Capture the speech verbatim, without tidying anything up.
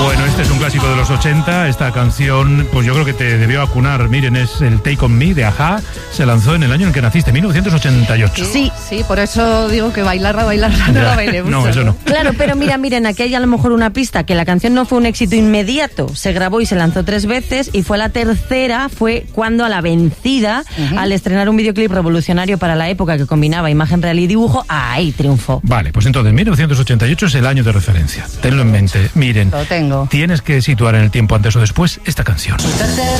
Bueno, este es un clásico de los ochenta. Esta canción, pues yo creo que te debió acunar. Miren, es el Take On Me de A-ha. Se lanzó en el año en el que naciste, mil novecientos ochenta y ocho. Sí, sí, por eso digo que bailarla, bailarla, no la bailé mucho. No, eso no. Claro, pero mira, miren, aquí hay a lo mejor una pista, que la canción no fue un éxito inmediato. Se grabó y se lanzó tres veces, y fue la tercera, fue cuando a la vencida, uh-huh. al estrenar un videoclip revolucionario para la época que combinaba imagen real y dibujo, ahí triunfó. Vale, pues entonces mil novecientos ochenta y ocho es el año de referencia. Tenlo en mente. Miren, lo tengo. Tienes que situar en el tiempo antes o después esta canción.